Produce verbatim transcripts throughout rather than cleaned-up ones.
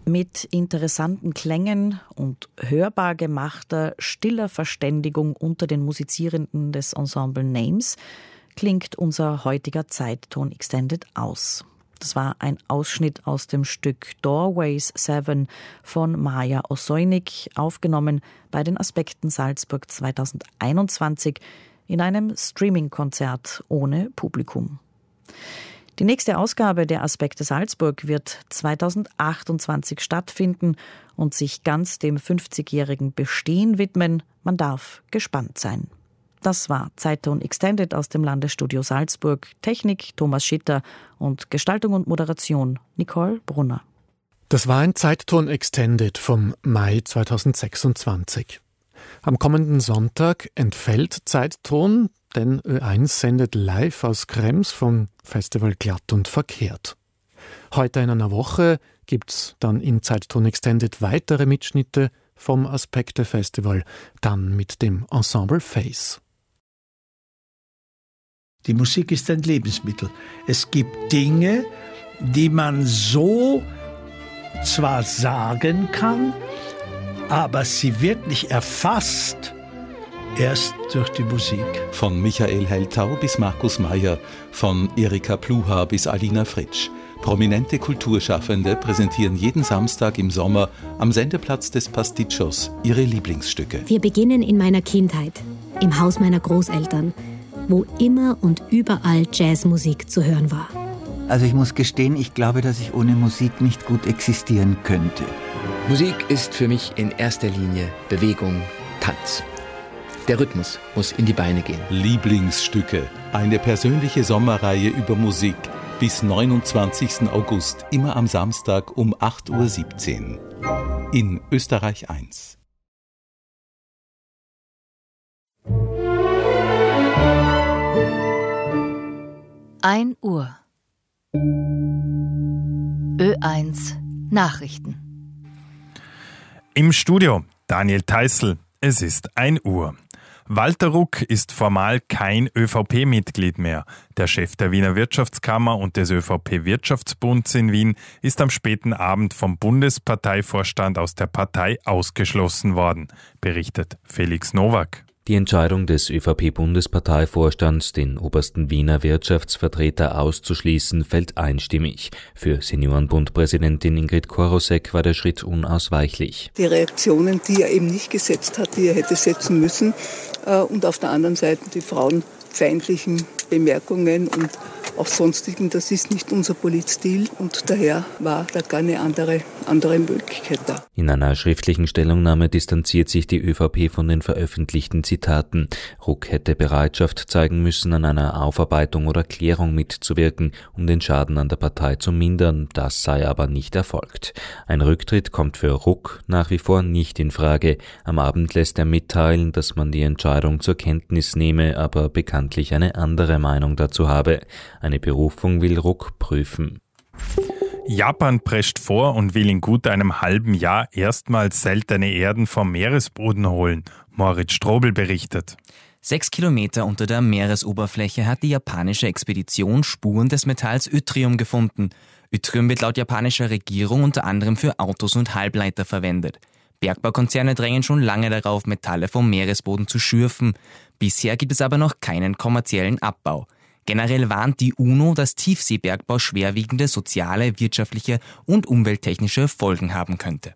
Mit interessanten Klängen und hörbar gemachter, stiller Verständigung unter den Musizierenden des Ensemble Names klingt unser heutiger Zeitton Extended aus. Das war ein Ausschnitt aus dem Stück Doorways Seven von Maja Osoinik, aufgenommen bei den Aspekten Salzburg zweitausendeinundzwanzig in einem Streaming-Konzert ohne Publikum. Die nächste Ausgabe der Aspekte Salzburg wird zweitausendachtundzwanzig stattfinden und sich ganz dem fünfzigjährigen Bestehen widmen. Man darf gespannt sein. Das war Zeitton Extended aus dem Landesstudio Salzburg. Technik Thomas Schitter und Gestaltung und Moderation Nicole Brunner. Das war ein Zeitton Extended vom Mai zweitausendsechsundzwanzig. Am kommenden Sonntag entfällt Zeitton, denn Ö eins sendet live aus Krems vom Festival Glatt und Verkehrt. Heute in einer Woche gibt's dann in Zeitton Extended weitere Mitschnitte vom Aspekte Festival, dann mit dem Ensemble Face. Die Musik ist ein Lebensmittel. Es gibt Dinge, die man so zwar sagen kann, aber sie wirklich erfasst erst durch die Musik. Von Michael Heltau bis Markus Meyer, von Erika Pluha bis Alina Fritsch. Prominente Kulturschaffende präsentieren jeden Samstag im Sommer am Sendeplatz des Pastichos ihre Lieblingsstücke. Wir beginnen in meiner Kindheit, im Haus meiner Großeltern, wo immer und überall Jazzmusik zu hören war. Also ich muss gestehen, ich glaube, dass ich ohne Musik nicht gut existieren könnte. Musik ist für mich in erster Linie Bewegung, Tanz. Der Rhythmus muss in die Beine gehen. Lieblingsstücke, eine persönliche Sommerreihe über Musik. Bis neunundzwanzigsten August, immer am Samstag um acht Uhr siebzehn. In Österreich eins. ein Uhr. Ö eins Nachrichten. Im Studio Daniel Theißl. Es ist ein Uhr. Walter Ruck ist formal kein ÖVP-Mitglied mehr. Der Chef der Wiener Wirtschaftskammer und des ÖVP-Wirtschaftsbunds in Wien ist am späten Abend vom Bundesparteivorstand aus der Partei ausgeschlossen worden, berichtet Felix Nowak. Die Entscheidung des ÖVP-Bundesparteivorstands, den obersten Wiener Wirtschaftsvertreter auszuschließen, fällt einstimmig. Für Seniorenbundpräsidentin Ingrid Korosek war der Schritt unausweichlich. Die Reaktionen, die er eben nicht gesetzt hat, die er hätte setzen müssen, und auf der anderen Seite die frauenfeindlichen Bemerkungen und auch sonstigen, das ist nicht unser Politstil und daher war da keine andere, andere Möglichkeit da. In einer schriftlichen Stellungnahme distanziert sich die ÖVP von den veröffentlichten Zitaten. Ruck hätte Bereitschaft zeigen müssen, an einer Aufarbeitung oder Klärung mitzuwirken, um den Schaden an der Partei zu mindern. Das sei aber nicht erfolgt. Ein Rücktritt kommt für Ruck nach wie vor nicht in Frage. Am Abend lässt er mitteilen, dass man die Entscheidung zur Kenntnis nehme, aber bekanntlich eine andere Meinung dazu habe. Eine Berufung will Ruck prüfen. Japan prescht vor und will in gut einem halben Jahr erstmals seltene Erden vom Meeresboden holen. Moritz Strobel berichtet. Sechs Kilometer unter der Meeresoberfläche hat die japanische Expedition Spuren des Metalls Yttrium gefunden. Yttrium wird laut japanischer Regierung unter anderem für Autos und Halbleiter verwendet. Bergbaukonzerne drängen schon lange darauf, Metalle vom Meeresboden zu schürfen. Bisher gibt es aber noch keinen kommerziellen Abbau. Generell warnt die UNO, dass Tiefseebergbau schwerwiegende soziale, wirtschaftliche und umwelttechnische Folgen haben könnte.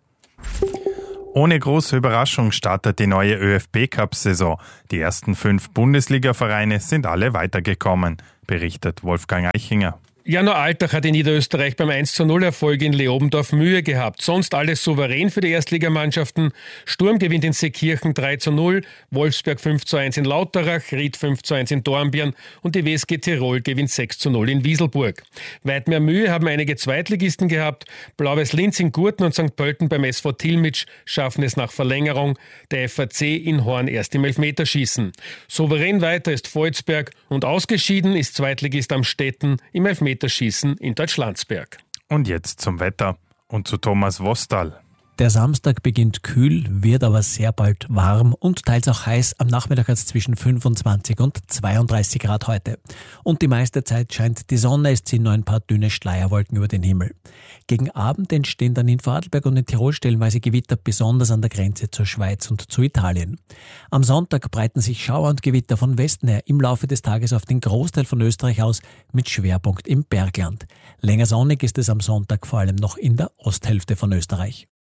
Ohne große Überraschung startet die neue ÖFB-Cup-Saison. Die ersten fünf Bundesliga-Vereine sind alle weitergekommen, berichtet Wolfgang Eichinger. Jano Altach hat in Niederösterreich beim eins zu null Erfolg in Leobendorf Mühe gehabt. Sonst alles souverän für die Erstligamannschaften. Sturm gewinnt in Seekirchen drei zu null, Wolfsberg fünf zu eins in Lauterach, Ried fünf zu eins in Dornbirn und die W S G Tirol gewinnt sechs zu null in Wieselburg. Weit mehr Mühe haben einige Zweitligisten gehabt. Blau-Weiß Linz in Gurten und Sankt Pölten beim S V Tilmitsch schaffen es nach Verlängerung. Der F A C in Horn erst im Elfmeterschießen. Souverän weiter ist Volzberg und ausgeschieden ist Zweitligist Amstetten im Elfmeterschießen in Deutschlandsberg. Und jetzt zum Wetter und zu Thomas Wostal. Der Samstag beginnt kühl, wird aber sehr bald warm und teils auch heiß. Am Nachmittag hat es zwischen fünfundzwanzig und zweiunddreißig Grad heute. Und die meiste Zeit scheint die Sonne, es ziehen nur ein paar dünne Schleierwolken über den Himmel. Gegen Abend entstehen dann in Vorarlberg und in Tirol stellenweise Gewitter, besonders an der Grenze zur Schweiz und zu Italien. Am Sonntag breiten sich Schauer und Gewitter von Westen her im Laufe des Tages auf den Großteil von Österreich aus, mit Schwerpunkt im Bergland. Länger sonnig ist es am Sonntag vor allem noch in der Osthälfte von Österreich.